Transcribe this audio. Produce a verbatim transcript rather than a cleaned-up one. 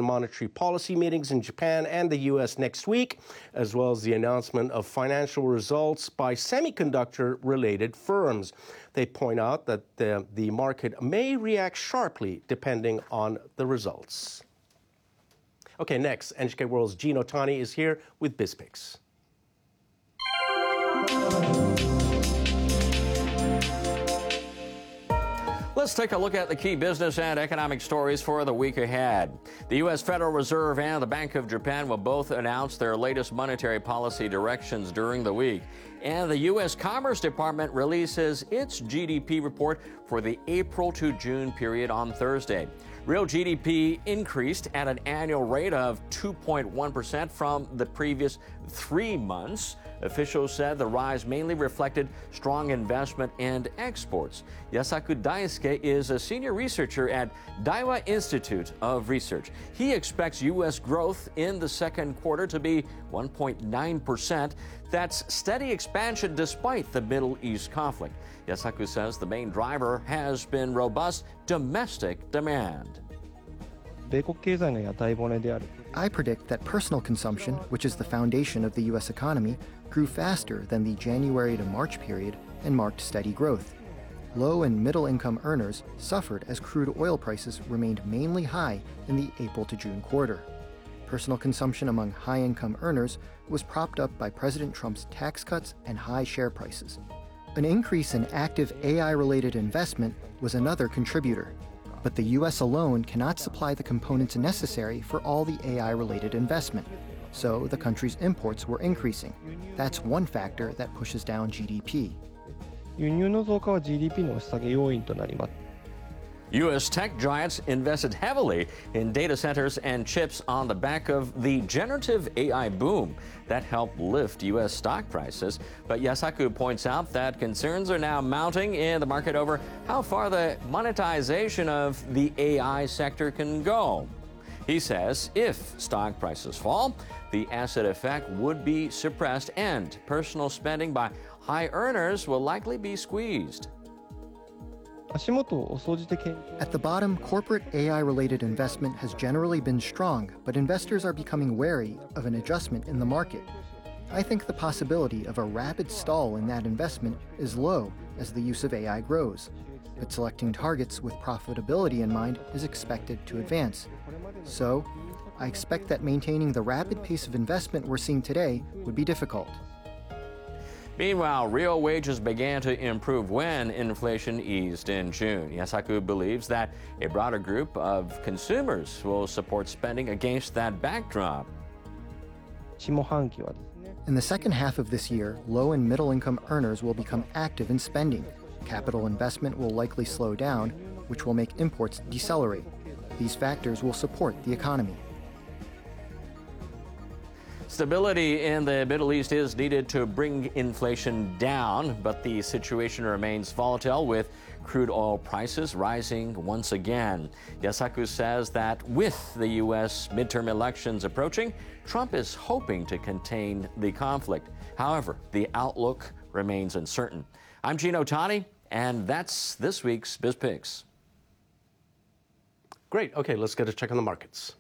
monetary policy meetings in Japan and the U S next week, as well as the announcement of financial results by semiconductor-related firms. They point out that the, the market may react sharply depending on the results. Okay, next, N H K World's Jin Otani is here with BizPix. Let's take a look at the key business and economic stories for the week ahead. The U S Federal Reserve and the Bank of Japan will both announce their latest monetary policy directions during the week. And the U S Commerce Department releases its G D P report for the April to June period on Thursday. Real G D P increased at an annual rate of two point one percent from the previous three months. Officials said the rise mainly reflected strong investment and exports. Yasaku Daisuke is a senior researcher at Daiwa Institute of Research. He expects U S growth in the second quarter to be one point nine percent. That's steady expansion despite the Middle East conflict. Yasaku says the main driver has been robust domestic demand. I predict that personal consumption, which is the foundation of the U S economy, grew faster than the January to March period and marked steady growth. Low and middle income earners suffered as crude oil prices remained mainly high in the April to June quarter. Personal consumption among high income earners was propped up by President Trump's tax cuts and high share prices. An increase in active A I-related investment was another contributor. But the U S alone cannot supply the components necessary for all the A I-related investment. So the country's imports were increasing. That's one factor that pushes down G D P. U S tech giants invested heavily in data centers and chips on the back of the generative A I boom. That helped lift U S stock prices. But Yasaku points out that concerns are now mounting in the market over how far the monetization of the A I sector can go. He says if stock prices fall, the asset effect would be suppressed and personal spending by high earners will likely be squeezed. At the bottom, corporate A I-related investment has generally been strong, but investors are becoming wary of an adjustment in the market. I think the possibility of a rapid stall in that investment is low as the use of A I grows, but selecting targets with profitability in mind is expected to advance. So, I expect that maintaining the rapid pace of investment we're seeing today would be difficult. Meanwhile, real wages began to improve when inflation eased in June. Yasaku believes that a broader group of consumers will support spending against that backdrop. In the second half of this year, low and middle income earners will become active in spending. Capital investment will likely slow down, which will make imports decelerate. These factors will support the economy. Stability in the Middle East is needed to bring inflation down, but the situation remains volatile with crude oil prices rising once again. Yasaku says that with the U S midterm elections approaching, Trump is hoping to contain the conflict. However, the outlook remains uncertain. I'm Jin Otani, and that's this week's BizPix. Great. Okay, let's get a check on the markets.